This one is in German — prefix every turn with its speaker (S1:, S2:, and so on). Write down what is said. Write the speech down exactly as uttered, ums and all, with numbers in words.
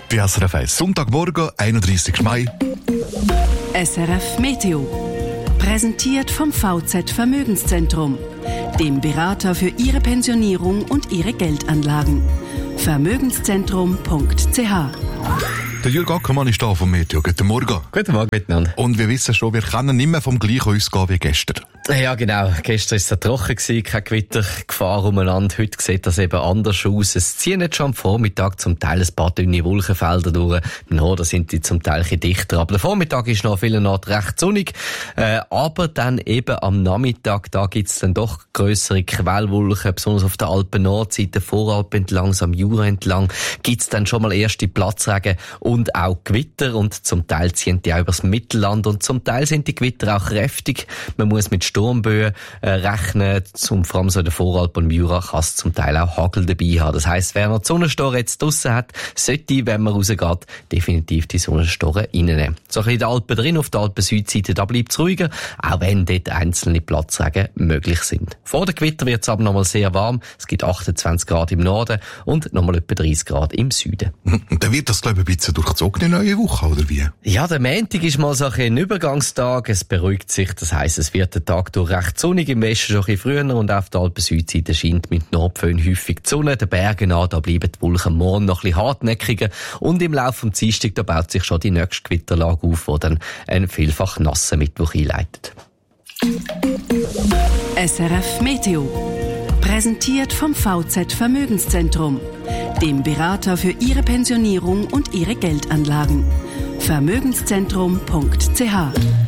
S1: Die S R F eins Sonntagmorgen, einunddreißigsten Mai.
S2: S R F Meteo. Präsentiert vom V Z Vermögenszentrum, dem Berater für Ihre Pensionierung und Ihre Geldanlagen. Vermögenszentrum punkt c h.
S1: Der Jürg Ackermann ist da vom Meteo. Guten Morgen.
S3: Guten Morgen miteinander.
S1: Und wir wissen schon, wir können nicht mehr vom gleichen ausgehen wie gestern.
S3: Ja, genau. Gestern war es sehr trocken, keine Gewittergefahr umeinander. Heute sieht das eben anders aus. Es ziehen jetzt schon am Vormittag zum Teil ein paar dünne Wolkenfelder durch. Im Norden sind die zum Teil ein dichter. Aber der Vormittag ist noch vielen Orten recht sonnig. Äh, aber dann eben am Nachmittag, da gibt's dann doch grössere Quellwolken, besonders auf der Alpen-Nordseite, Voralpen entlang, am Jura entlang, gibt's dann schon mal erste Platzregen und auch Gewitter. Und zum Teil ziehen die auch übers Mittelland und zum Teil sind die Gewitter auch kräftig. Man muss mit Sturmböen äh, rechnen, zum, vor allem so in der Voralpen und Jura kann es zum Teil auch Hagel dabei haben. Das heisst, wer noch die Sonnenstoren jetzt draussen hat, sollte, wenn man rausgeht, definitiv die Sonnenstoren reinnehmen. So ein bisschen in den Alpen drin, auf der Alpen-Südseite, da bleibt es ruhiger, auch wenn dort einzelne Platzregen möglich sind. Vor dem Gewitter wird es aber nochmal sehr warm. Es gibt achtundzwanzig Grad im Norden und nochmal etwa dreißig Grad im Süden.
S1: Und dann wird das, glaube ich, ein bisschen durchzogen in neue Woche, oder wie?
S3: Ja, der Montag ist mal so ein Übergangstag. Es beruhigt sich, das heisst, es wird der Tag durch recht sonnig, im Westen schon ein bisschen früher und auf der Alpen-Südseite scheint mit Nordföhn häufig die Sonne. Den Bergen an, da bleiben die Wolken morgen noch ein bisschen hartnäckiger und im Laufe des Dienstags, da baut sich schon die nächste Gewitterlage auf, die dann einen vielfach nassen Mittwoch einleitet.
S2: S R F Meteo. Präsentiert vom V Z Vermögenszentrum, dem Berater für Ihre Pensionierung und Ihre Geldanlagen. Vermögenszentrum punkt c h.